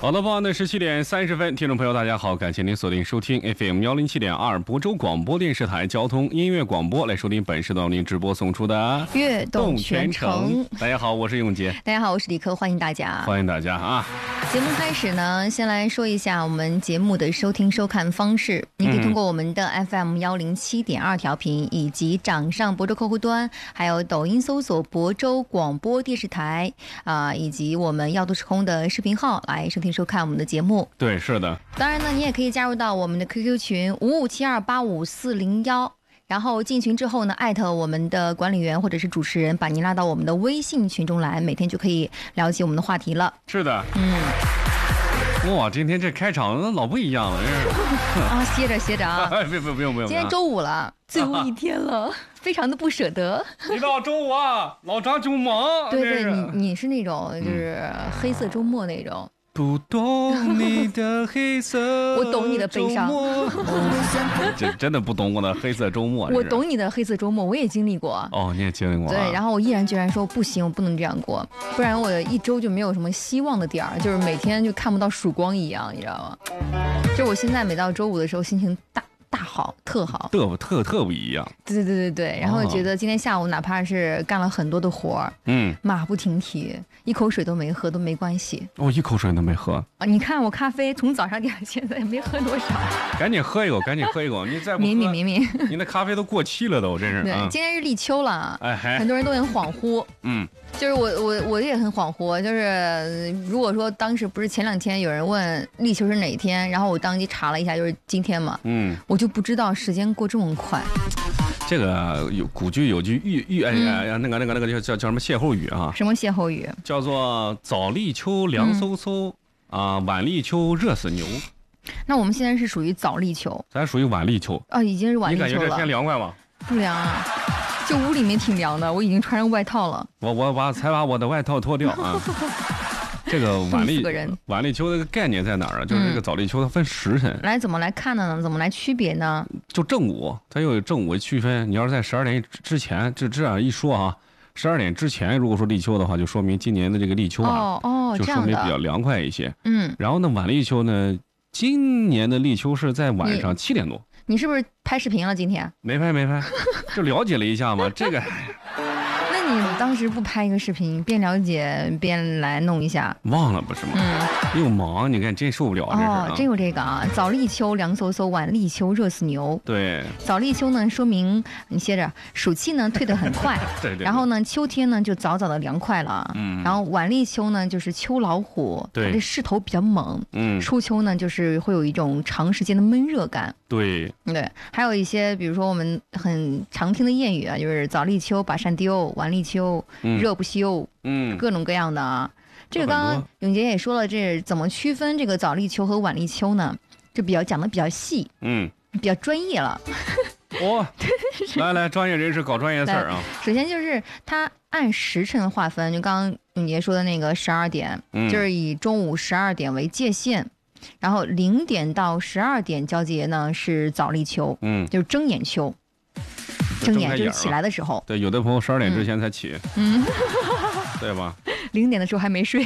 好的，傍晚的17:30，听众朋友大家好，感谢您锁定收听 FM107.2亳州广播电视台交通音乐广播，来收听本时段您直播送出的悦动全程。 大家好，我是永杰。 大家好，我是李科，欢迎大家。 欢迎大家啊！ 节目开始呢，先来说一下我们节目的收听收看方式。您可以通过我们的 FM107.2调频，以及掌上亳州客户端，还有抖音搜索亳州广播电视台以及我们耀都时空的视频号来收听收看我们的节目。 对，是的。 当然呢，你也可以加入到我们的 QQ 群5572854401，然后进群之后呢，艾特我们的管理员或者是主持人，把您拉到我们的微信群中来，每天就可以了解我们的话题了。 是的。哇，今天这开场老不一样了，这是啊，歇着啊！ 不用。 今天周五了，最后一天了，非常的不舍得。 一到周五啊，老张就忙。 对，你是那种就是黑色周末那种。 不懂你的黑色我懂你的悲伤。 这真的不懂我的黑色周末。 我懂你的黑色周末，我也经历过。 哦，你也经历过。 对，然后我毅然决然说不行，我不能这样过，不然我一周就没有什么希望的点儿，就是每天就看不到曙光一样，你知道吗？就我现在每到周五的时候，心情大好，特好， 特不一样。 对，然后觉得今天下午哪怕是干了很多的活儿，马不停蹄，一口水都没喝都没关系。 我一口水都没喝啊！你看我咖啡从早上点到现在没喝多少。 赶紧喝一口，你再不喝， 明， 你那咖啡都过期了都，真是。 对，今天是立秋了， 哎， 很多人都很恍惚。就是我也很恍惚，就是如果说当时不是前2天有人问立秋是哪一天，然后我当即查了一下，就是今天嘛，我就不知道时间过这么快。 这个古句有句那个叫什么歇后语啊？ 什么歇后语？ 叫做早立秋凉飕飕晚立秋热死牛。 那我们现在是属于早立秋， 咱属于晚立秋啊，已经是晚立秋了。 你感觉这天凉快吗？ 不凉啊。就屋里面挺凉的，我已经穿上外套了。 我才把我的外套脱掉啊！这个晚立秋的概念在哪儿啊？就是这个早立秋它分时辰。 来，怎么来看呢？怎么来区别呢？ 就正午，它又有正午区分。你要是在12点之前，这样一说啊，12点之前如果说立秋的话，就说明今年的这个立秋就说明比较凉快一些。然后呢，晚立秋呢，今年的立秋是在晚上7点多。 你是不是拍视频了今天？ 没拍，就了解了一下嘛。这个， 那你当时不拍一个视频，边了解边来弄一下？ 忘了不是吗？又忙，你看真受不了。 真有这个啊！早立秋凉飕飕，晚立秋热死牛。 对， 早立秋呢，说明你歇着，暑气呢退得很快。 对。 然后呢，秋天呢就早早的凉快了。然后晚立秋呢，就是秋老虎，它的势头比较猛。初秋呢，就是会有一种长时间的闷热感。 对， 还有一些，比如说我们很常听的谚语啊，就是早立秋把扇丢，晚立秋热不休，各种各样的啊。这个刚刚永杰也说了，这怎么区分这个早立秋和晚立秋呢？就讲的比较细，比较专业了。 来，专业人士搞专业事儿啊。 首先就是它按时辰划分，就刚刚永杰说的那个12点，就是以中午12点为界限。然后0点到12点交接呢是早立秋，就是睁眼秋，睁眼就是起来的时候。 对，有的朋友12点之前才起，对吧 ？0点的时候还没睡。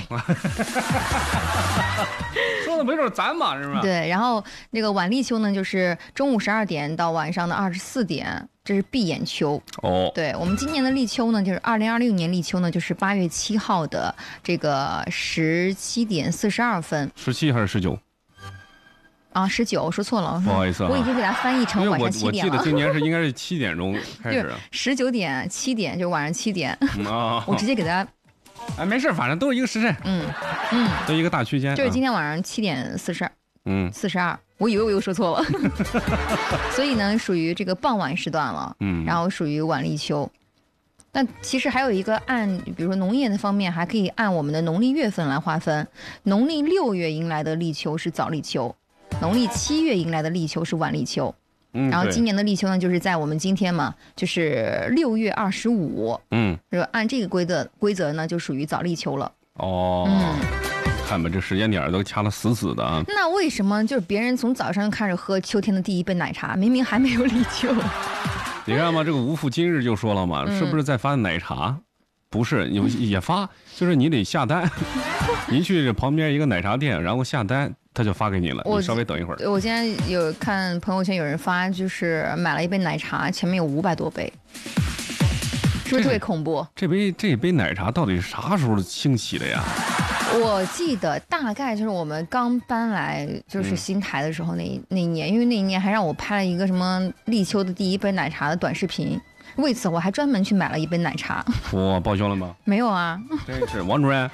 说的没准咱嘛，是吧？ 对，然后那个晚立秋呢，就是中午12点到晚上的24点，这是闭眼秋。对，我们今年的立秋呢，就是2026年立秋呢，就是8月7号的这个17点42分。 17还是19？ 啊，19，说错了， 不好意思啊， 我已经给它翻译成晚上7点了。 我记得今年应该是7点钟开始 ，19点、7点，就是晚上7点。我直接给它。 没事，反正都是一个时辰。都一个大区间。 就是今天晚上7点42，我以为我又说错了。所以呢，属于这个傍晚时段了。然后属于晚立秋。但其实还有一个比如说农业的方面，还可以按我们的农历月份来划分。农历6月迎来的立秋是早立秋。农历7月迎来的立秋是晚立秋，然后今年的立秋呢，就是在我们今天嘛，就是6月25，就按这个规则呢，就属于早立秋了。 看吧，这时间点都掐得死死的啊。 那为什么就是别人从早上开始喝秋天的第一杯奶茶，明明还没有立秋？ 你看嘛，这个无父今日就说了嘛，是不是在发奶茶？ 不是，也发，就是你得下单，你去旁边一个奶茶店，然后下单，他就发给你了。你稍微等一会儿。 我今天有看朋友圈有人发，就是买了一杯奶茶，前面有500多杯，是不是特别恐怖？ 这杯奶茶到底是啥时候兴起的呀？ 我记得大概就是我们刚搬来就是新台的时候那一年，因为那一年还让我拍了一个什么立秋的第一杯奶茶的短视频。为此我还专门去买了一杯奶茶。 哇，报销了吗？ 没有啊。 真是王主任，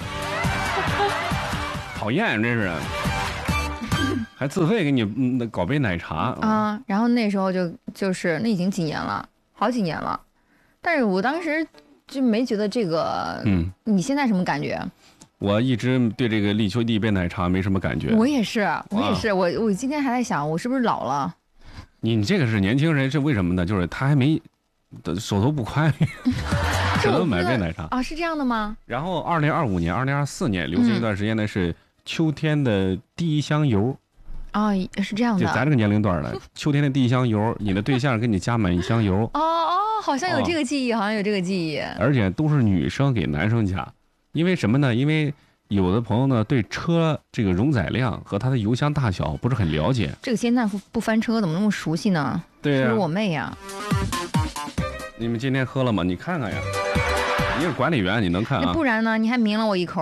讨厌，真是，还自费给你搞杯奶茶啊。然后那时候就是那已经几年了，好几年了，但是我当时就没觉得这个。你现在什么感觉？ 我一直对这个立秋第一杯奶茶没什么感觉。 我也是，我今天还在想，我是不是老了？ 你这个是年轻人，是为什么呢？就是他还没。手头不宽裕，只能买杯奶茶啊？是这样的吗？ 然后2025年、2024年流行一段时间呢，是秋天的第一香油。 啊，是这样的。 就咱这个年龄段的，秋天的第一香油，你的对象给你加满1箱油。 好像有这个记忆， 而且都是女生给男生加，因为什么呢？因为有的朋友呢对车这个容载量和它的油箱大小不是很了解。 这个现在不翻车怎么那么熟悉呢？ 对呀， 是我妹呀。 你们今天喝了吗？你看看呀，你是管理员，你能看啊？ 不然呢？你还抿了我一口。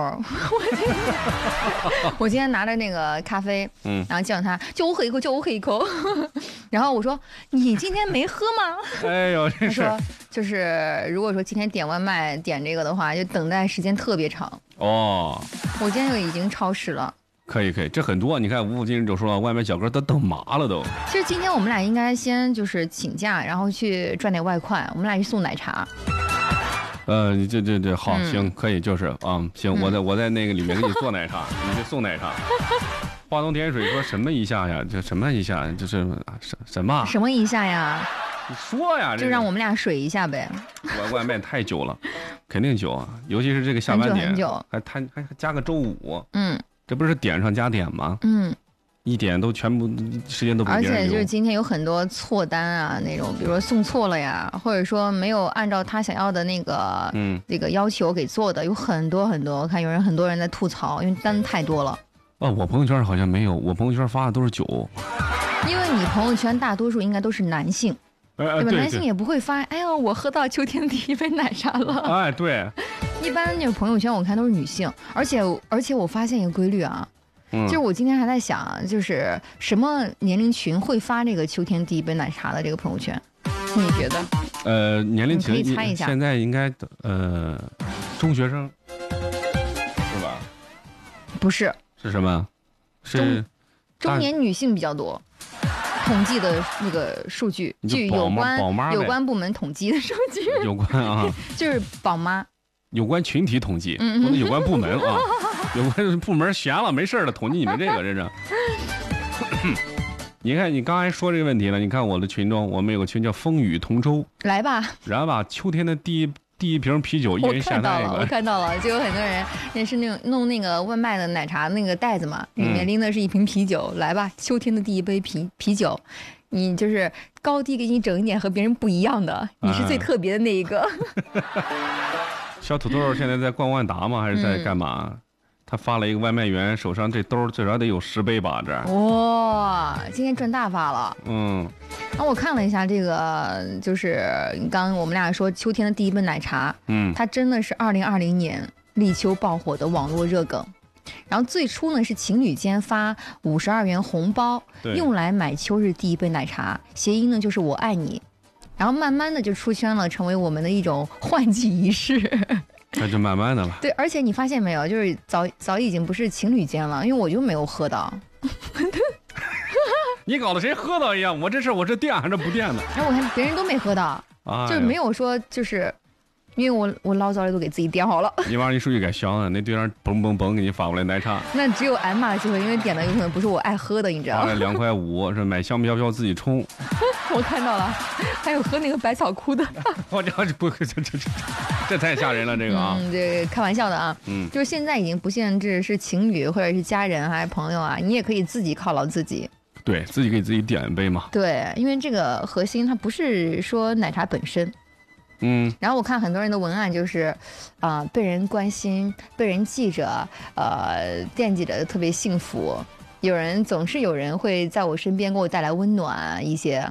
我今天拿着那个咖啡，然后叫他，叫我喝一口，叫我喝一口。然后我说：“你今天没喝吗？” 哎呦， 他说：“就是如果说今天点外卖点这个的话，就等待时间特别长。” 哦， 我今天就已经超时了。 可以，这很多。你看，吴今日就说了，外卖小哥都等麻了都。 其实今天我们俩应该先就是请假，然后去赚点外快，我们俩去送奶茶。 这好，行，可以，就是行，我在那个里面给你做奶茶，你去送奶茶。画龙点水说什么一下呀？这什么一下？这是什么？ 什么一下呀？ 你说呀， 就让我们俩水一下呗。 外卖太久了，肯定久啊，尤其是这个下班点， 很久， 还加个周五。这不是点上加点吗？一点都全部时间都比别人而且就是今天有很多错单啊，那种比如说送错了呀，或者说没有按照他想要的那个这个要求给做的，有很多。我看很多人在吐槽，因为单太多了。 我朋友圈好像没有，我朋友圈发的都是酒。 因为你朋友圈大多数应该都是男性，对吧？男性也不会发，哎呦，我喝到秋天第一杯奶茶了。 哎，对。 一般那个朋友圈我看都是女性，而且我发现一个规律啊，就是我今天还在想，就是什么年龄群会发这个秋天第一杯奶茶的这个朋友圈？你觉得？ 年龄群可以猜一下， 现在应该中学生是吧？ 不是， 是什么？是中年女性比较多。统计的那个数据，就有关部门统计的数据， 有关啊， 就是宝妈。 有关群体统计，不能有关部门啊，有关部门闲了没事了统计你们这个，真是。你看，你刚才说这个问题了，你看我的群中，我们有个群叫风雨同舟， 来吧， 然后把秋天的第一瓶啤酒，一人下单一个。 我看到了，就有很多人也是弄那个外卖的奶茶那个袋子嘛，里面拎的是一瓶啤酒，来吧，秋天的第一杯啤酒。你就是高低给你整一点和别人不一样的，你是最特别的那一个。 小土豆现在在逛万达吗？还是在干嘛？他发了一个外卖员手上这兜最少得有10杯吧？这哇，今天赚大发了。然后我看了一下这个，就是刚刚我们俩说秋天的第一杯奶茶，它真的是2020年立秋爆火的网络热梗。然后最初呢是情侣间发52元红包，用来买秋日第一杯奶茶，谐音呢就是我爱你。然后慢慢的就出圈了，成为我们的一种换季仪式。 那就慢慢的了。 对，而且你发现没有，就是早已经不是情侣间了，因为我就没有喝到。 你搞得谁喝到一样？我这事我是垫还是不垫的？ 然后我看别人都没喝到，就是没有说就是。因为我老早里都给自己点好了。 你往你手机该香了，那对象嘣嘣嘣给你发过来奶茶。 那只有挨骂的机会，因为点的有可能不是我爱喝的，你知道吗 ？2块5，是买香飘飘自己冲。 我看到了，还有喝那个百草枯的。 我这太吓人了，这个啊。 这开玩笑的啊。就是现在已经不限制是情侣或者是家人还是朋友啊，你也可以自己犒劳自己。 对自己给自己点一杯嘛。 对，因为这个核心它不是说奶茶本身。 然后我看很多人的文案就是，被人关心、被人记着，惦记着，特别幸福。总是有人会在我身边给我带来温暖一些。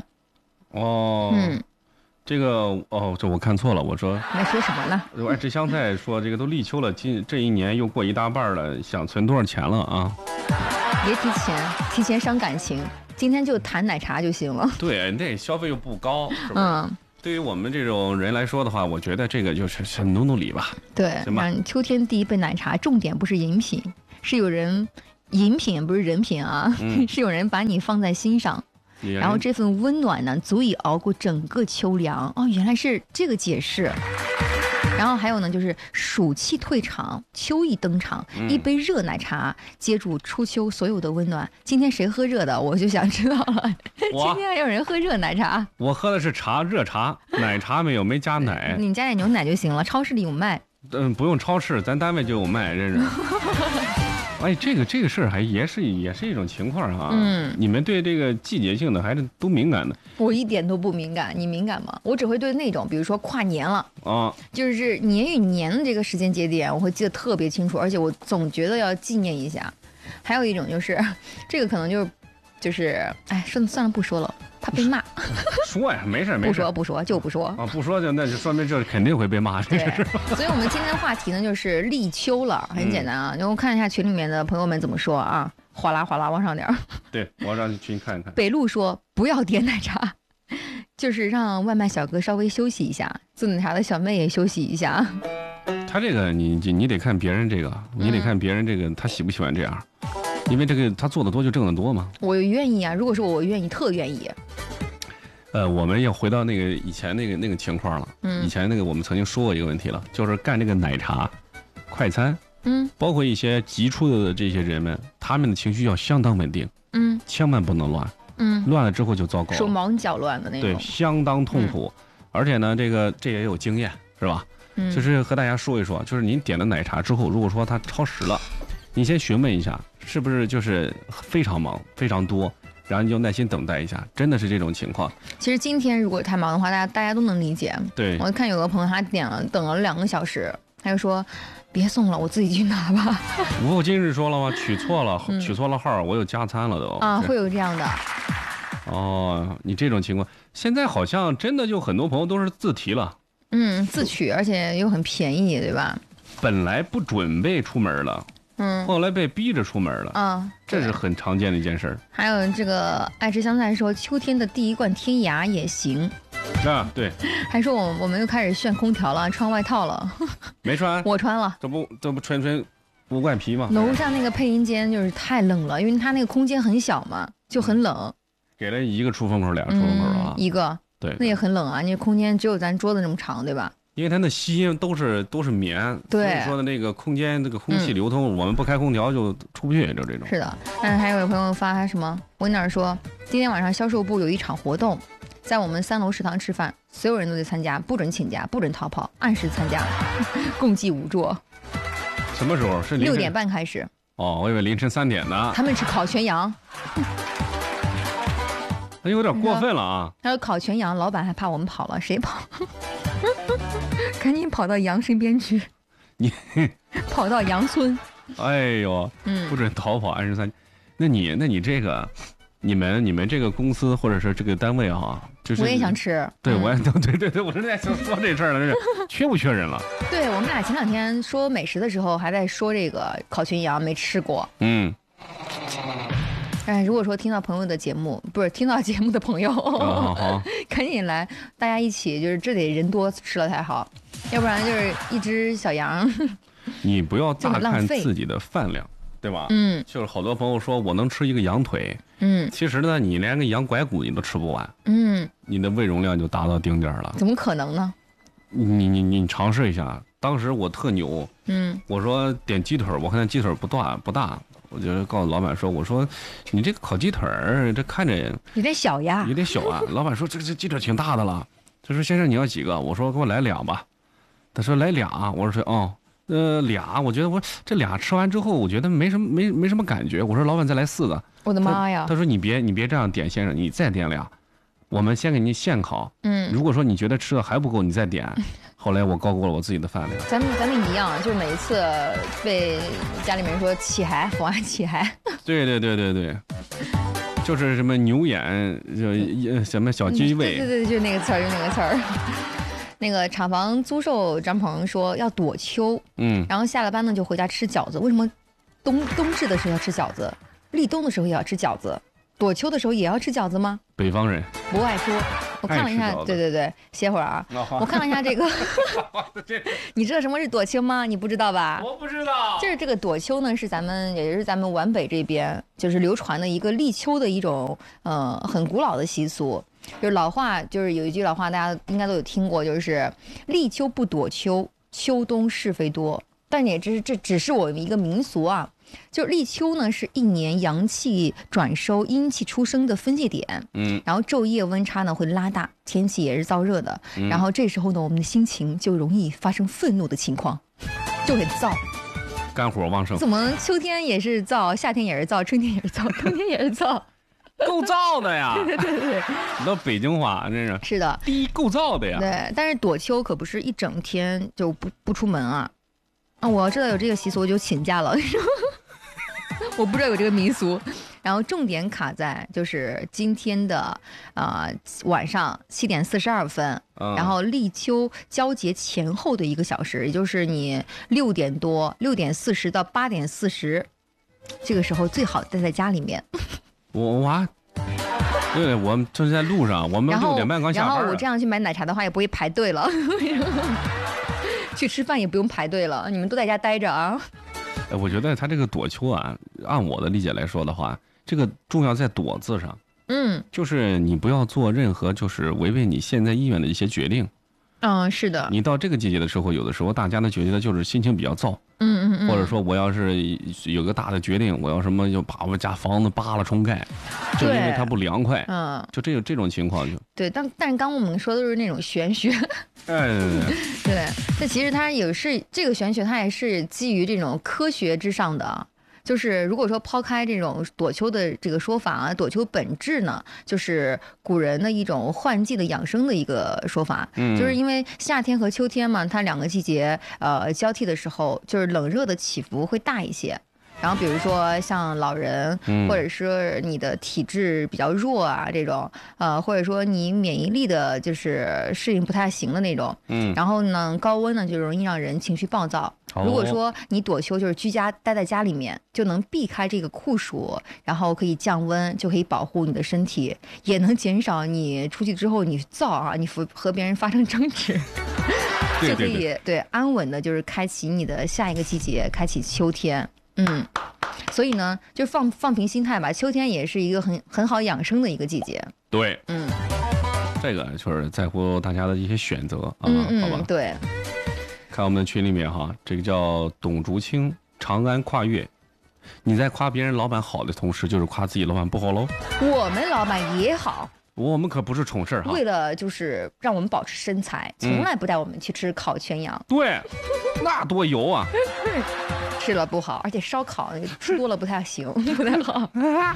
这个这我看错了，我说你在说什么呢？ 爱吃香菜说这个都立秋了，这一年又过一大半了，想存多少钱了啊？ 别提钱伤感情，今天就谈奶茶就行了。 对，那消费又不高，是吧？对于我们这种人来说的话，我觉得这个就是努力吧。 对，秋天第一杯奶茶，重点不是饮品，是有人饮品不是人品啊，是有人把你放在心上，然后这份温暖呢，足以熬过整个秋凉。原来是这个解释。然后还有呢，就是暑气退场，秋意登场，一杯热奶茶接住初秋所有的温暖。今天谁喝热的，我就想知道了。今天还有人喝热奶茶？ 我喝的是热茶，奶茶没加奶。 你加点牛奶就行了，超市里有卖。 不用超市，咱单位就有卖，真是。哎，这个事儿也是一种情况啊。你们对这个季节性的还是都敏感的。 我一点都不敏感，你敏感吗？我只会对那种，比如说跨年了就是年与年的这个时间节点，我会记得特别清楚，而且我总觉得要纪念一下。还有一种就是，这个可能就是算了不说了。怕被骂， 说呀，没事， 不说不说啊，不说那就说明这肯定会被骂。 对，所以我们今天的话题呢就是立秋了，很简单啊，我看一下群里面的朋友们怎么说啊，哗啦哗啦往上点。 对，我让群看一看。 北路说不要点奶茶，就是让外卖小哥稍微休息一下，做奶茶的小妹也休息一下。 他这个你得看别人这个，他喜不喜欢这样。因为这个他做的多就挣得多嘛。 我愿意啊，如果说我愿意，特愿意。 我们要回到那个以前那个情况了。以前我们曾经说过一个问题了，就是干这个奶茶、快餐，包括一些急出的这些人们，他们的情绪要相当稳定，千万不能乱，乱了之后就糟糕了， 手忙脚乱的那种， 对，相当痛苦。而且呢，这也有经验，是吧？就是和大家说一说，就是您点了奶茶之后，如果说它超时了，你先询问一下，是不是就是非常忙、非常多，然后你就耐心等待一下，真的是这种情况。 其实今天如果太忙的话，大家都能理解。 对， 我看有个朋友他等了2个小时，他就说别送了，我自己去拿吧。 我今日说了吗？取错了号，我有加餐了都。 会有这样的。 你这种情况，现在好像真的就很多朋友都是自提了。 自取，而且又很便宜，对吧？ 本来不准备出门了。后来被逼着出门了这是很常见的一件事。 还有这个爱吃香菜说，秋天的第一罐天涯也行对。 还说我们又开始炫空调了，穿外套了。 没穿， 我穿了。 这不穿不怪皮吗？ 楼上那个配音间就是太冷了，因为它那个空间很小嘛，就很冷。 给了1个出风口，2个出风口啊。 1个。对，那也很冷啊，那空间只有咱桌子那么长，对吧？ 因为它的吸音都是棉， 对， 所以说的那个空间，这个空气流通，我们不开空调就出不去，就这种。 是的，但是还有朋友发什么？我哪儿说，今天晚上销售部有一场活动，在我们3楼食堂吃饭，所有人都得参加，不准请假，不准逃跑，按时参加，共计5桌。 什么时候？是 6点半开始。 我以为凌晨3点呢。 他们吃烤全羊。 那有点过分了啊！ 还有烤全羊，老板还怕我们跑了，谁跑？赶紧跑到羊身边去。 你跑到羊村。 哎呦，不准逃跑，按时参。那你这个，你们这个公司或者是这个单位就是我也想吃。 对，我也对，我正在想说这事儿呢，缺不缺人了？ 对，我们俩前2天说美食的时候，还在说这个烤全羊，没吃过。如果说听到朋友的节目，不是听到节目的朋友，赶紧来，大家一起，就是这得人多吃了才好，要不然就是一只小羊。 你不要大看自己的饭量，对吧？就是好多朋友说我能吃一个羊腿，其实呢，你连个羊拐骨你都吃不完，你的胃容量就达到顶点了。 怎么可能呢？ 你尝试一下，当时我特牛，我说点鸡腿，我看那鸡腿不大。我就告诉老板说，我说你这个烤鸡腿这看着有点小呀， 有点小啊。老板说这鸡腿挺大的了。他说先生你要几个？我说给我来2吧。他说来2。我说2。我觉得这2吃完之后，我觉得没什么感觉。我说老板再来4个。 我的妈呀！ 他说你别这样点，先生，你再点2。 我们先给你现烤，如果说你觉得吃的还不够，你再点。后来我高估了我自己的饭量。 咱们一样，就是每一次被家里面说起嗨，红啊起嗨。 对，就是什么牛眼，就什么小鸡胃。 对，就那个词儿，那个厂房租售张鹏说要躲秋，然后下了班呢就回家吃饺子。为什么冬至的时候要吃饺子，立冬的时候也要吃饺子？躲秋的时候也要吃饺子吗？ 北方人不爱说。我看了一下，对，歇会儿啊。我看了一下这个，你知道什么是躲秋吗？你不知道吧？ 我不知道。 就是这个躲秋呢，也是咱们皖北这边就是流传的一个立秋的一种很古老的习俗。就是老话，就是有一句老话，大家应该都有听过，就是立秋不躲秋，秋冬是非多。但这只是我们一个民俗啊。就立秋呢，是一年阳气转收、阴气出生的分界点。然后昼夜温差呢会拉大，天气也是燥热的。然后这时候呢，我们的心情就容易发生愤怒的情况，就很燥， 肝火旺盛。 怎么秋天也是燥，夏天也是燥，春天也是燥，冬天也是燥， 够燥的呀！ 对， 你到北京话真是。 是的， 第一够燥的呀。 对，但是躲秋可不是一整天就不出门啊。我知道有这个习俗，我就请假了。我不知道有这个民俗，然后重点卡在就是今天的晚上7点42分，然后立秋交节前后的1个小时，也就是你6点40到8点40，这个时候最好待在家里面。 对，我们就是在路上，我们6点半刚下班。 然后我这样去买奶茶的话，也不会排队了。去吃饭也不用排队了，你们都在家待着啊。 我觉得他这个躲秋啊，按我的理解来说的话，这个重要在躲字上。就是你不要做任何就是违背你现在意愿的一些决定。 是的。 你到这个季节的时候，有的时候大家呢觉得就是心情比较燥。或者说我要是有个大的决定，我要什么就把我家房子扒了重盖，就因为它不凉快。就这种情况就。对， 但是刚我们说的都是那种玄学。对，但其实它也是这个玄学，它也是基于这种科学之上的。就是如果说抛开这种躲秋的这个说法啊，躲秋本质呢，就是古人的一种换季的养生的一个说法。就是因为夏天和秋天嘛，它2个季节交替的时候，就是冷热的起伏会大一些。然后比如说像老人，或者说你的体质比较弱啊这种，或者说你免疫力的就是适应不太行的那种，然后呢高温呢就容易让人情绪暴躁。如果说你躲秋就是居家待在家里面，就能避开这个酷暑，然后可以降温，就可以保护你的身体，也能减少你出去之后你燥啊，你和别人发生争执，就可以对安稳的就是开启你的下一个季节，开启秋天。所以呢，就放平心态吧。秋天也是一个很好养生的一个季节。 对，这个就是在乎大家的一些选择啊，好吧？ 对。 看我们群里面哈，这个叫董竹青，长安跨越。你在夸别人老板好的同时，就是夸自己老板不好喽。 我们老板也好。 我们可不是宠事儿哈。 为了就是让我们保持身材，从来不带我们去吃烤全羊。 对，那多油啊！ 吃了不好，而且烧烤吃多了不太行，不太好。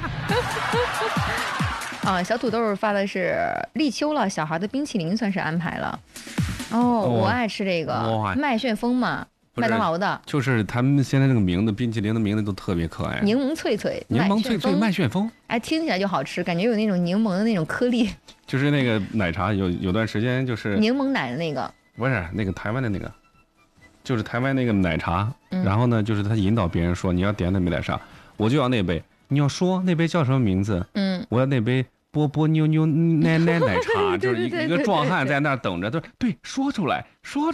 小土豆发的是立秋了，小孩的冰淇淋算是安排了。我爱吃这个麦旋风嘛，麦当劳的。就是他们现在这个名字，冰淇淋的名字都特别可爱。 柠檬脆脆， 麦旋风， 哎，听起来就好吃，感觉有那种柠檬的那种颗粒。 就是那个奶茶，有段时间就是柠檬奶的那个， 不是那个台湾的那个。就是台湾那个奶茶，然后呢，就是他引导别人说你要点那杯奶茶，我就要那杯。你要说那杯叫什么名字？我要那杯波波妞妞奶茶，就是一个壮汉在那儿等着，对，说出来。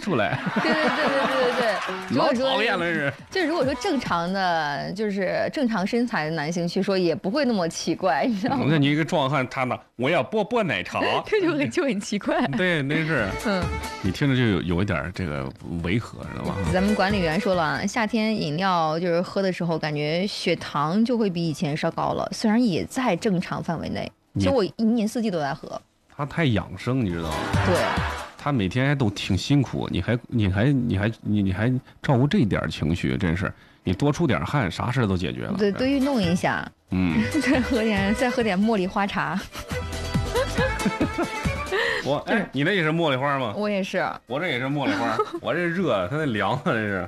对，老讨厌了是。 就如果说正常的，就是正常身材的男性去说，也不会那么奇怪，你知道吗？ 那你一个壮汉，他呢，我要波奶茶， 就很奇怪。 对，那是。你听着就有一点这个违和，知道吗？ 咱们管理员说了，夏天饮料就是喝的时候，感觉血糖就会比以前烧高了，虽然也在正常范围内。其实我一年4季都在喝。 他太养生，你知道吗？ 对。 他每天都挺辛苦，你还照顾这一点情绪，真是你多出点汗，啥事都解决了。 对，多运动一下。再喝点茉莉花茶。 你那也是茉莉花吗？ 我也是， 我这也是茉莉花，我这热，它那凉啊，这是。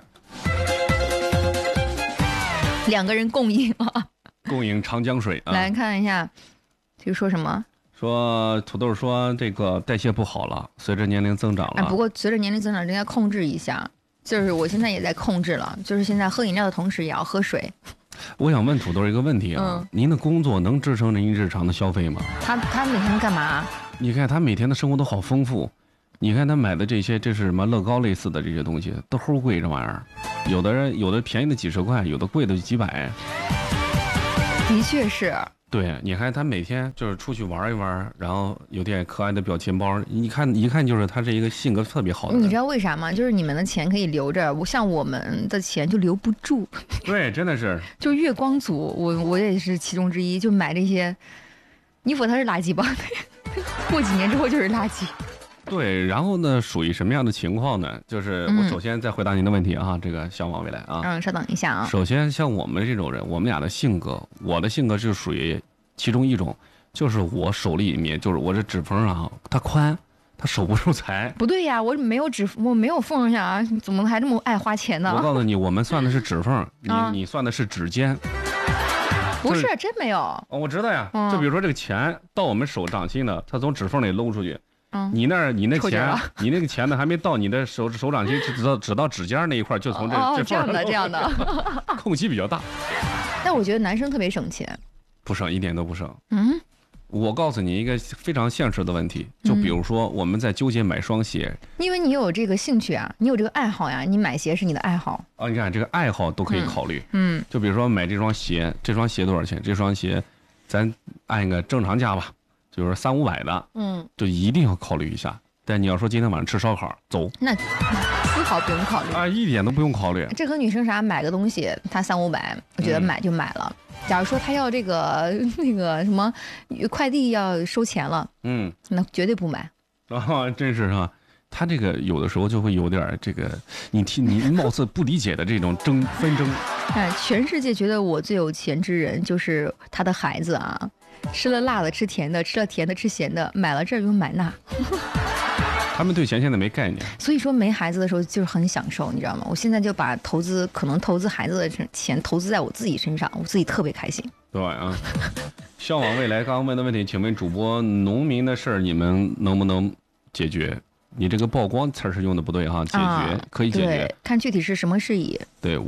两个人共饮啊， 共饮长江水啊。 来看一下，这个说什么？ 说土豆说这个代谢不好了，随着年龄增长了。 不过随着年龄增长，应该控制一下。就是我现在也在控制了，就是现在喝饮料的同时也要喝水。 我想问土豆一个问题啊，您的工作能支撑您日常的消费吗？ 他每天干嘛？ 你看他每天的生活都好丰富，你看他买的这些，这是什么乐高类似的这些东西，都齁贵这玩意儿。有的便宜的几十块，有的贵的几百。 的确是。 对，你看他每天就是出去玩一玩，然后有点可爱的表情包，一看就是他是一个性格特别好的人。 你知道为啥吗？就是你们的钱可以留着，像我们的钱就留不住。 对，真的是。 就月光族，我也是其中之一，就买这些衣服，它是垃圾吧？过几年之后就是垃圾。 对，然后呢，属于什么样的情况呢？就是我首先再回答您的问题啊，这个向往未来啊。 稍等一下啊。 首先，像我们这种人，我们俩的性格，我的性格就属于其中一种，就是我手里面就是我这指缝啊，它宽，它守不住财。 不对呀，我没有缝呀啊，怎么还这么爱花钱呢？ 我告诉你，我们算的是指缝，你算的是指尖。 不是，真没有。 哦，我知道呀。就比如说这个钱到我们手掌心呢，它从指缝里搂出去。你那钱，你那个钱呢，还没到你的手掌心，只到指尖那一块，就从这样的， 空隙比较大。 但我觉得男生特别省钱， 不省，一点都不省。我告诉你一个非常现实的问题，就比如说我们在纠结买双鞋， 因为你有这个兴趣啊，你有这个爱好呀，你买鞋是你的爱好啊。你看这个爱好都可以考虑，就比如说买这双鞋多少钱？这双鞋，咱按一个正常价吧。就是300-500的，就一定要考虑一下。但你要说今天晚上吃烧烤，走， 那丝毫不用考虑啊，一点都不用考虑。 这和女生啥买个东西，她300-500，我觉得买就买了。假如说她要这个那个什么快递要收钱了，那绝对不买。 啊，真是哈，他这个有的时候就会有点这个，你貌似不理解的这种纷争。 全世界觉得我最有钱之人就是他的孩子啊。吃了辣的吃甜的，吃了甜的吃咸的，买了这又买那。 他们对钱现在没概念， 所以说没孩子的时候就是很享受，你知道吗？我现在就把可能投资孩子的钱投资在我自己身上，我自己特别开心。 对啊，向往未来刚刚问的问题，请问主播，农民的事儿你们能不能解决？你这个曝光词是用的不对哈，解决可以解决， 对，看具体是什么事宜。 对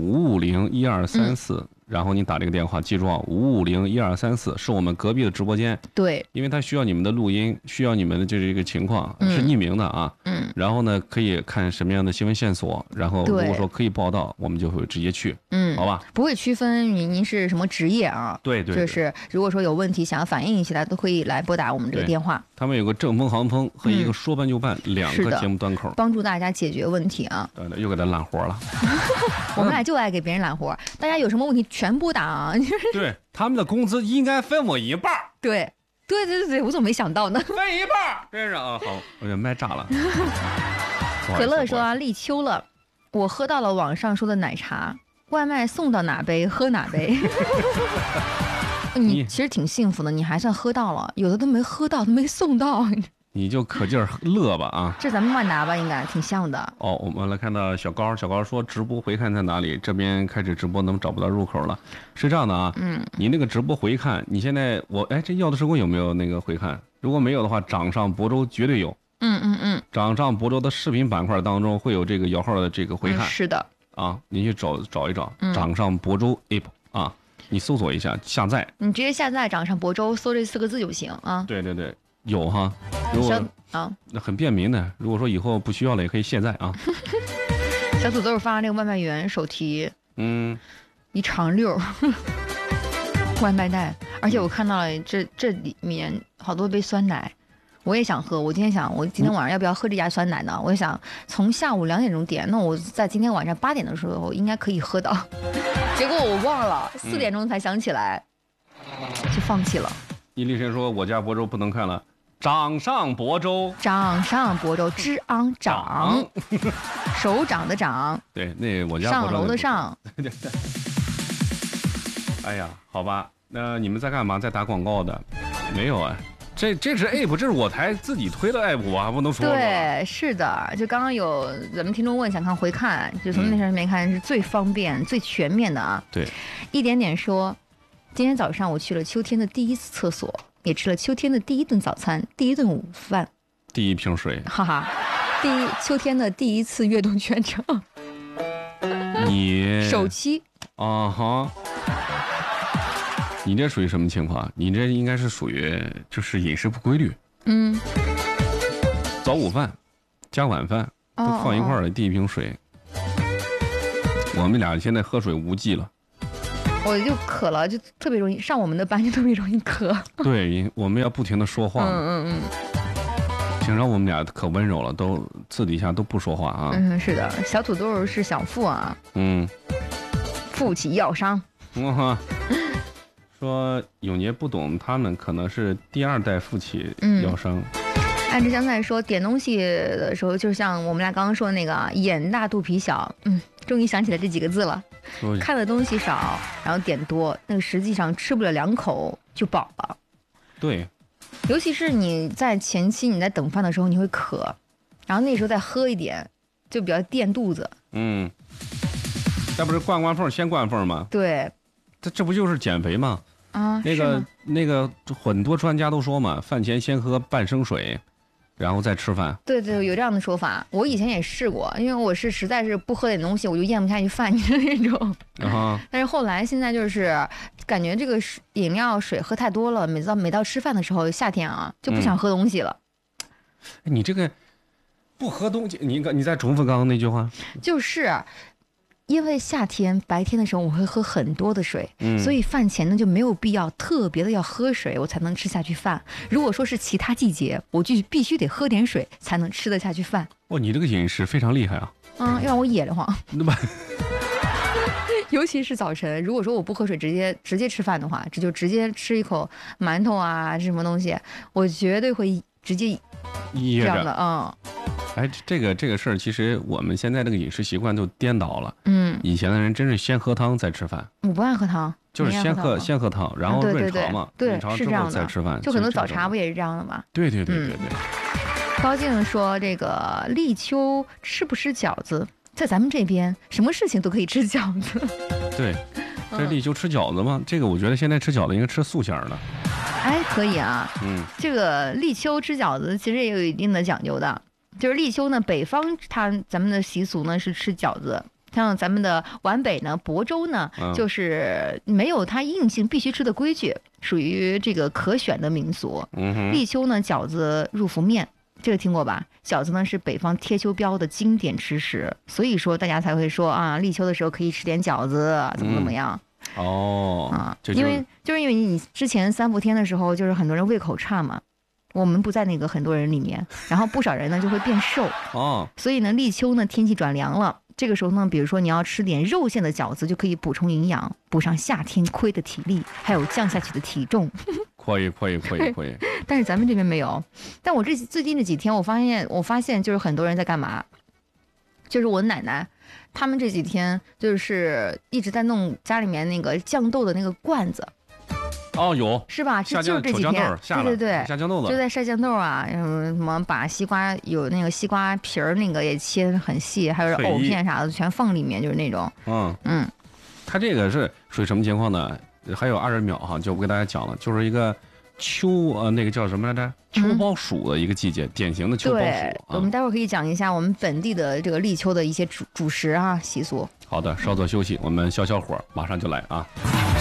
，5501234。然后你打这个电话，记住啊，5501234是我们隔壁的直播间。 对， 因为他需要你们的录音，需要你们的这个情况，是匿名的啊。然后呢，可以看什么样的新闻线索，然后如果说可以报道，我们就会直接去。好吧。 不会区分您是什么职业啊？ 对。 就是如果说有问题想要反映起来，都可以来拨打我们这个电话。 他们有个正风行风和一个说办就办两个节目端口， 帮助大家解决问题啊。 对，又给他揽活了。 我们俩就爱给别人揽活，大家有什么问题全拨打啊。 对，他们的工资应该分我一半。 对，我怎么没想到呢？ 分一半，真是啊。好，我这麦炸了。 可乐说啊，立秋了，我喝到了网上说的奶茶，外卖送到哪杯喝哪杯。你其实挺幸福的，你还算喝到了，有的都没喝到，都没送到。 你就可劲儿乐吧啊！ 这咱们万达吧，应该挺像的。 我们来看到小高说直播回看在哪里？这边开始直播，能找不到入口了。是这样的啊，你那个直播回看，你现在这要的时候有没有那个回看？如果没有的话，掌上亳州绝对有。掌上亳州的视频板块当中会有这个摇号的这个回看。 是的。 啊，你去找一找掌上亳州 app 啊，你搜索一下下载。你直接下载掌上亳州，搜这4个字就行啊。 对。有哈，如果那很便民的。如果说以后不需要了，也可以卸载啊。 小土豆发这个外卖员手提，一长溜外卖袋，而且我看到了这里面好多杯酸奶，我也想喝。我今天晚上要不要喝这家酸奶呢？我想从下午2点钟点，那我在今天晚上8点的时候应该可以喝到。结果我忘了，4点钟才想起来，就放弃了。 伊丽神说：“我家亳州不能看了。”掌上亳州， 之昂掌，手掌的掌。 对，那我家上楼的上。 对。哎呀，好吧，那你们在干嘛？在打广告的？没有啊， 这是 app， 这是我台自己推的 app， 我还不能说。 对，是的，就刚刚有咱们听众问想看回看，就从那上面看是最方便、最全面的啊。 对， 一点点说，今天早上我去了秋天的第一次厕所，也吃了秋天的第一顿早餐、第一顿午饭、 第一瓶水， 哈哈，秋天的第一次跃动全程。 你首期啊哈。你这属于什么情况？你这应该是属于就是饮食不规律。早午饭加晚饭都放一块儿了，第一瓶水。我们俩现在喝水无忌了。 我就渴了，就特别容易上我们的班，就特别容易渴。 对，我们要不停的说话。平常我们俩可温柔了，都私底下都不说话啊。 是的，小土豆是小富啊。富起药商。 说永杰不懂，他们可能是第2代富起药商。 按之香菜说，点东西的时候，就像我们俩刚刚说的那个眼大肚皮小，终于想起来这几个字了。看的东西少，然后点多，那个实际上吃不了2口就饱了。 对， 尤其是你在前期你在等饭的时候，你会渴，然后那时候再喝一点，就比较垫肚子。 那不是灌缝先灌缝吗？ 对， 这不就是减肥吗？那个很多专家都说嘛，饭前先喝半升水，然后再吃饭。对， 有这样的说法。我以前也试过，因为我是实在是不喝点东西我就咽不下去饭的那种。但是后来现在就是感觉这个饮料水喝太多了，每到吃饭的时候，夏天啊就不想喝东西了。 你这个不喝东西，你再重复刚刚那句话。 就是因为夏天白天的时候我会喝很多的水，所以饭前呢就没有必要特别的要喝水，我才能吃下去饭。如果说是其他季节，我就必须得喝点水才能吃得下去饭。 你这个饮食非常厉害啊！ 要让我噎得慌。对吧？尤其是早晨，如果说我不喝水，直接吃饭的话，这就直接吃一口馒头啊，什么东西，我绝对会直接噎着。 这样的。 这个事儿，其实我们现在这个饮食习惯就颠倒了。以前的人真是先喝汤再吃饭。 我不爱喝汤， 就是先喝汤，然后润肠嘛，润肠之后再吃饭。 就很多早茶不也是这样的吗？ 对。 高静说：“这个立秋吃不吃饺子，在咱们这边什么事情都可以吃饺子。” 对，这立秋吃饺子吗？这个我觉得现在吃饺子应该吃素馅儿的。 可以啊。这个立秋吃饺子其实也有一定的讲究的。就是立秋呢，北方咱们的习俗呢是吃饺子，像咱们的皖北呢，亳州呢，就是没有它硬性必须吃的规矩，属于这个可选的民俗。立秋呢，饺子入伏面，这个听过吧？饺子呢是北方贴秋膘的经典吃食，所以说大家才会说啊，立秋的时候可以吃点饺子，怎么样？因为你之前3伏天的时候，就是很多人胃口差嘛。我们不在那个很多人里面，然后不少人呢就会变瘦。所以呢，立秋呢天气转凉了，这个时候呢，比如说你要吃点肉馅的饺子，就可以补充营养，补上夏天亏的体力，还有降下去的体重。 可以。 但是咱们这边没有。但我最近这几天，我发现就是很多人在干嘛？就是我奶奶，他们这几天就是一直在弄家里面那个酱豆的那个罐子。 有是吧？就是这几天，对， 下酱豆子， 就在晒酱豆啊，什么把西瓜有那个西瓜皮儿那个也切很细，还有藕片啥的全放里面，就是那种。 它这个是属于什么情况呢？还有20秒哈，就不给大家讲了，就是一个那个叫什么来着？秋包薯的一个季节，典型的秋包薯。 我们待会儿可以讲一下我们本地的这个立秋的一些主食啊习俗。 好的，稍作休息，我们消火，马上就来啊。